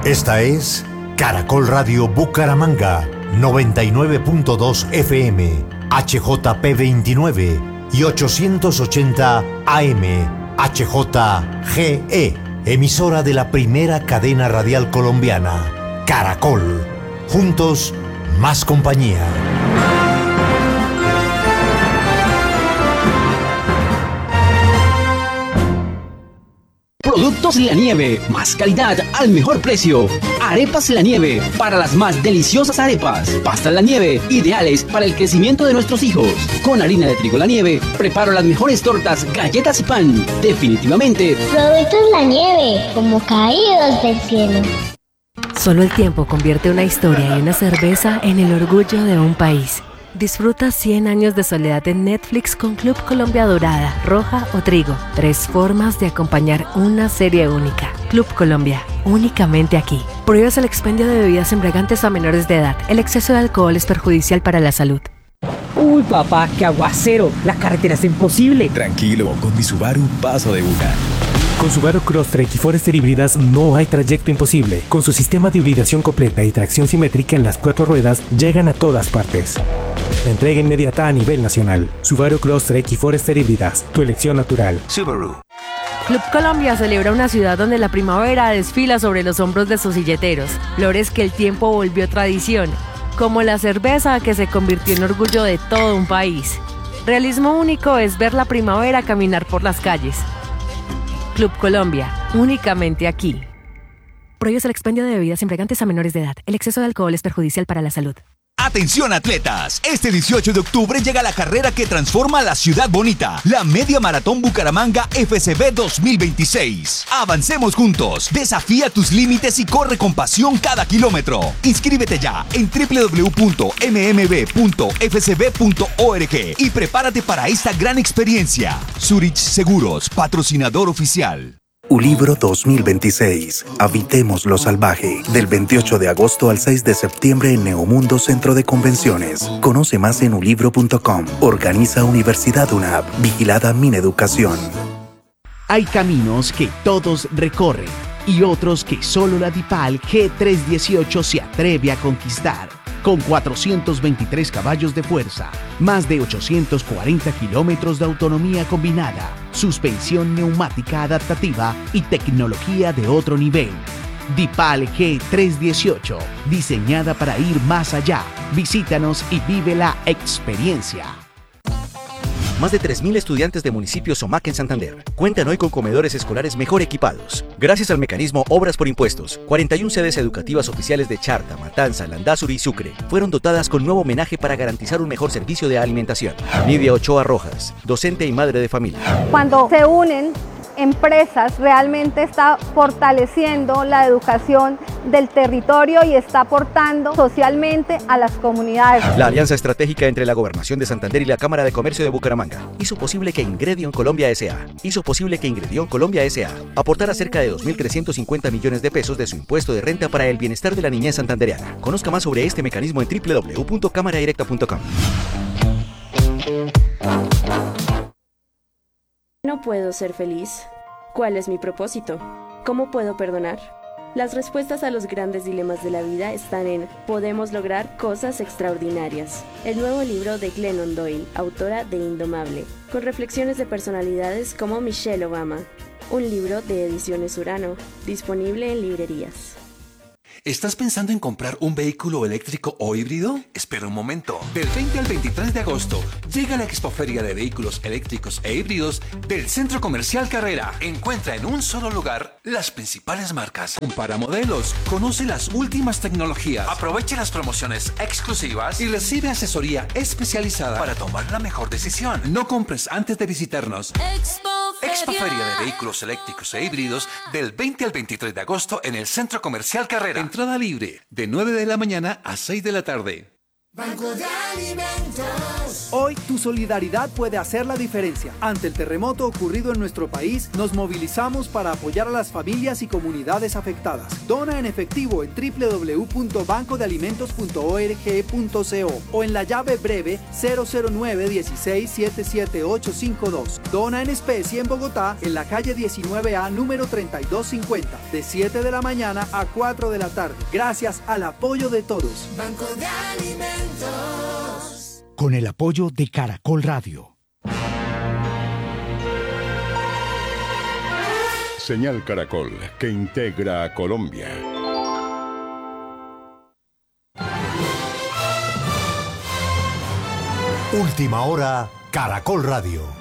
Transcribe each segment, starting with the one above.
Esta es Caracol Radio Bucaramanga, 99.2 FM, HJP 29 y 880 AM, HJGE, emisora de la primera cadena radial colombiana, Caracol. Juntos, más compañía. Productos La Nieve, más calidad al mejor precio. Arepas La Nieve, para las más deliciosas arepas. Pastas La Nieve, ideales para el crecimiento de nuestros hijos. Con harina de trigo La Nieve, preparo las mejores tortas, galletas y pan. Definitivamente, Productos La Nieve, como caídos del cielo. Solo el tiempo convierte una historia y una cerveza en el orgullo de un país. Disfruta 100 años de soledad en Netflix con Club Colombia Dorada, Roja o Trigo. 3 formas de acompañar una serie única. Club Colombia, únicamente aquí. Prohíbes el expendio de bebidas embriagantes a menores de edad. El exceso de alcohol es perjudicial para la salud. Uy, papá, qué aguacero. La carretera es imposible. Tranquilo, con mi Subaru paso de una. Con Subaru Crosstrek y Forester híbridas no hay trayecto imposible. Con su sistema de hibridación completa y tracción simétrica en las 4 ruedas, llegan a todas partes. La entrega inmediata a nivel nacional. Subaru Crosstrek y Forester híbridas, tu elección natural. Subaru. Club Colombia celebra una ciudad donde la primavera desfila sobre los hombros de sus silleteros. Flores que el tiempo volvió tradición, como la cerveza que se convirtió en orgullo de todo un país. Realismo único es ver la primavera caminar por las calles. Club Colombia, únicamente aquí. Prohíbes el expendio de bebidas embriagantes a menores de edad. El exceso de alcohol es perjudicial para la salud. Atención atletas, este 18 de octubre llega la carrera que transforma la ciudad bonita, la Media Maratón Bucaramanga FCB 2026. Avancemos juntos, desafía tus límites y corre con pasión cada kilómetro. Inscríbete ya en www.mmb.fcb.org y prepárate para esta gran experiencia. Zurich Seguros, patrocinador oficial. Ulibro 2026. Habitemos lo salvaje. Del 28 de agosto al 6 de septiembre en Neomundo Centro de Convenciones. Conoce más en ulibro.com. Organiza Universidad UNAP. Vigilada Mineducación. Hay caminos que todos recorren y otros que solo la DIPAL G318 se atreve a conquistar. Con 423 caballos de fuerza, más de 840 kilómetros de autonomía combinada, suspensión neumática adaptativa y tecnología de otro nivel. DIPAL G318, diseñada para ir más allá. Visítanos y vive la experiencia. Más de 3.000 estudiantes de municipios SOMAC en Santander cuentan hoy con comedores escolares mejor equipados. Gracias al mecanismo Obras por Impuestos, 41 sedes educativas oficiales de Charta, Matanza, Landázuri y Sucre fueron dotadas con nuevo homenaje para garantizar un mejor servicio de alimentación. Lidia Ochoa Rojas, docente y madre de familia. Cuando se unen empresas, realmente está fortaleciendo la educación del territorio y está aportando socialmente a las comunidades. La alianza estratégica entre la Gobernación de Santander y la Cámara de Comercio de Bucaramanga hizo posible que Ingredion Colombia S.A. aportara cerca de 2.350 millones de pesos de su impuesto de renta para el bienestar de la niñez santandereana. Conozca más sobre este mecanismo en www.cámaradirecta.com. No puedo ser feliz. ¿Cuál es mi propósito? ¿Cómo puedo perdonar? Las respuestas a los grandes dilemas de la vida están en Podemos lograr cosas extraordinarias, el nuevo libro de Glennon Doyle, autora de Indomable, con reflexiones de personalidades como Michelle Obama. Un libro de Ediciones Urano, disponible en librerías. ¿Estás pensando en comprar un vehículo eléctrico o híbrido? Espera un momento. Del 20 al 23 de agosto llega la Expoferia de Vehículos Eléctricos e Híbridos del Centro Comercial Carrera. Encuentra en un solo lugar las principales marcas. Compara modelos, conoce las últimas tecnologías, aprovecha las promociones exclusivas y recibe asesoría especializada para tomar la mejor decisión. No compres antes de visitarnos. Expoferia de Vehículos Eléctricos e Híbridos del 20 al 23 de agosto en el Centro Comercial Carrera. Entrada libre, de 9 de la mañana a 6 de la tarde. Banco de Alimentos. Hoy tu solidaridad puede hacer la diferencia. Ante el terremoto ocurrido en nuestro país, nos movilizamos para apoyar a las familias y comunidades afectadas. Dona en efectivo en www.bancodealimentos.org.co o en la llave breve 009-16-77852. Dona en especie en Bogotá, en la calle 19A, número 3250, de 7 de la mañana a 4 de la tarde. Gracias al apoyo de todos. Banco de Alimentos. Con el apoyo de Caracol Radio. Señal Caracol, que integra a Colombia. Última hora, Caracol Radio.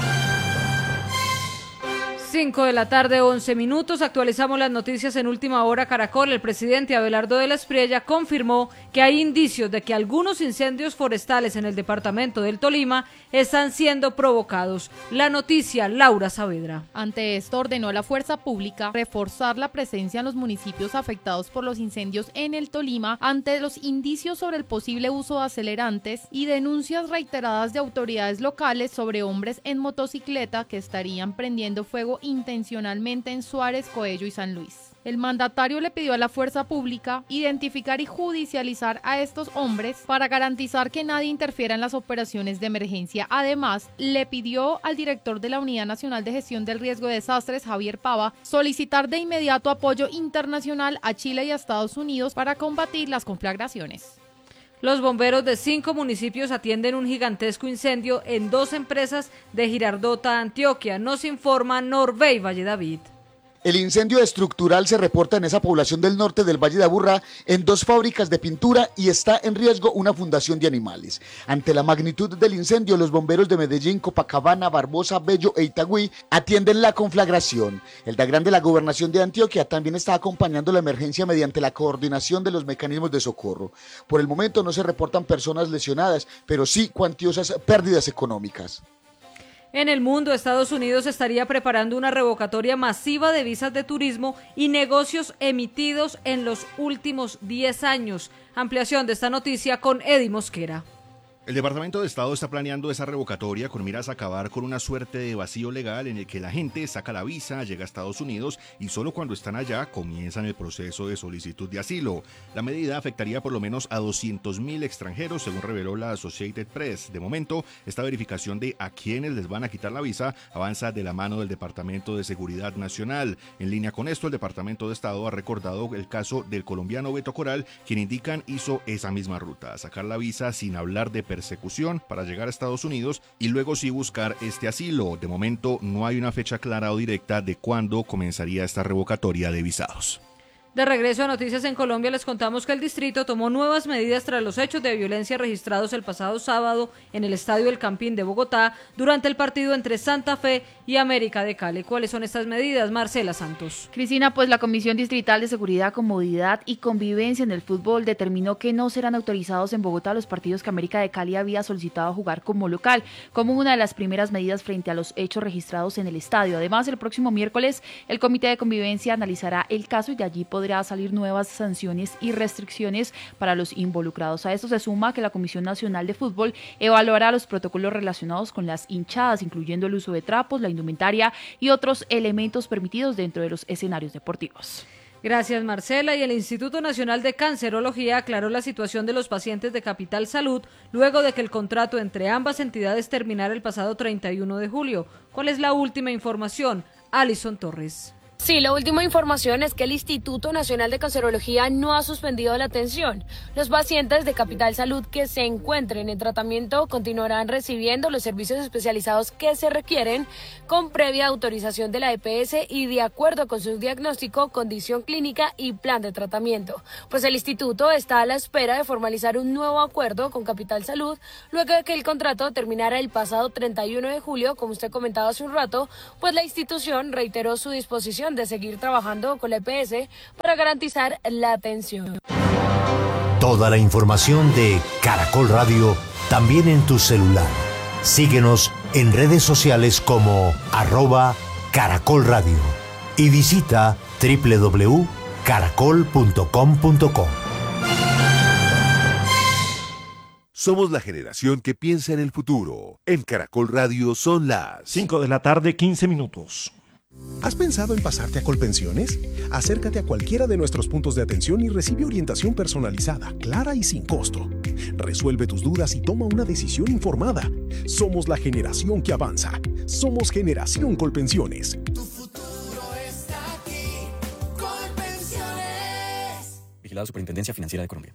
5 de la tarde, 11 minutos. Actualizamos las noticias en Última Hora Caracol. El presidente Abelardo de la Espriella confirmó que hay indicios de que algunos incendios forestales en el departamento del Tolima están siendo provocados. La noticia, Laura Saavedra. Ante esto, ordenó a la fuerza pública reforzar la presencia en los municipios afectados por los incendios en el Tolima ante los indicios sobre el posible uso de acelerantes y denuncias reiteradas de autoridades locales sobre hombres en motocicleta que estarían prendiendo fuego intencionalmente en Suárez, Coello y San Luis. El mandatario le pidió a la fuerza pública identificar y judicializar a estos hombres para garantizar que nadie interfiera en las operaciones de emergencia. Además, le pidió al director de la Unidad Nacional de Gestión del Riesgo de Desastres, Javier Pava, solicitar de inmediato apoyo internacional a Chile y a Estados Unidos para combatir las conflagraciones. Los bomberos de 5 municipios atienden un gigantesco incendio en 2 empresas de Girardota, Antioquia. Nos informa Norbey Valle David. El incendio estructural se reporta en esa población del norte del Valle de Aburrá en 2 fábricas de pintura y está en riesgo una fundación de animales. Ante la magnitud del incendio, los bomberos de Medellín, Copacabana, Barbosa, Bello e Itagüí atienden la conflagración. El DAGRAN de la Gobernación de Antioquia también está acompañando la emergencia mediante la coordinación de los mecanismos de socorro. Por el momento no se reportan personas lesionadas, pero sí cuantiosas pérdidas económicas. En el mundo, Estados Unidos estaría preparando una revocatoria masiva de visas de turismo y negocios emitidos en los últimos 10 años. Ampliación de esta noticia con Eddie Mosquera. El Departamento de Estado está planeando esa revocatoria con miras a acabar con una suerte de vacío legal en el que la gente saca la visa, llega a Estados Unidos y solo cuando están allá comienzan el proceso de solicitud de asilo. La medida afectaría por lo menos a 200.000 extranjeros, según reveló la Associated Press. De momento, esta verificación de a quiénes les van a quitar la visa avanza de la mano del Departamento de Seguridad Nacional. En línea con esto, el Departamento de Estado ha recordado el caso del colombiano Beto Coral, quien indican hizo esa misma ruta, sacar la visa sin hablar de persecución para llegar a Estados Unidos y luego sí buscar este asilo. De momento no hay una fecha clara o directa de cuándo comenzaría esta revocatoria de visados. De regreso a Noticias en Colombia, les contamos que el distrito tomó nuevas medidas tras los hechos de violencia registrados el pasado sábado en el Estadio El Campín de Bogotá durante el partido entre Santa Fe y América de Cali. ¿Cuáles son estas medidas? Marcela Santos. Cristina, pues la Comisión Distrital de Seguridad, Comodidad y Convivencia en el Fútbol determinó que no serán autorizados en Bogotá los partidos que América de Cali había solicitado jugar como local, como una de las primeras medidas frente a los hechos registrados en el estadio. Además, el próximo miércoles, el Comité de Convivencia analizará el caso y de allí podrá salir nuevas sanciones y restricciones para los involucrados. A esto se suma que la Comisión Nacional de Fútbol evaluará los protocolos relacionados con las hinchadas, incluyendo el uso de trapos, la indumentaria y otros elementos permitidos dentro de los escenarios deportivos. Gracias, Marcela. Y el Instituto Nacional de Cancerología aclaró la situación de los pacientes de Capital Salud luego de que el contrato entre ambas entidades terminara el pasado 31 de julio. ¿Cuál es la última información? Alison Torres. Sí, la última información es que el Instituto Nacional de Cancerología no ha suspendido la atención. Los pacientes de Capital Salud que se encuentren en tratamiento continuarán recibiendo los servicios especializados que se requieren con previa autorización de la EPS y de acuerdo con su diagnóstico, condición clínica y plan de tratamiento. Pues el instituto está a la espera de formalizar un nuevo acuerdo con Capital Salud luego de que el contrato terminara el pasado 31 de julio, como usted comentaba hace un rato, pues la institución reiteró su disposición de seguir trabajando con la EPS para garantizar la atención. Toda la información de Caracol Radio también en tu celular. Síguenos en redes sociales como @Caracol Radio y visita www.caracol.com.co. Somos la generación que piensa en el futuro. En Caracol Radio son las 5 de la tarde, 15 minutos. ¿Has pensado en pasarte a Colpensiones? Acércate a cualquiera de nuestros puntos de atención y recibe orientación personalizada, clara y sin costo. Resuelve tus dudas y toma una decisión informada. Somos la generación que avanza. Somos Generación Colpensiones. Tu futuro está aquí. Colpensiones. Vigilado Superintendencia Financiera de Colombia.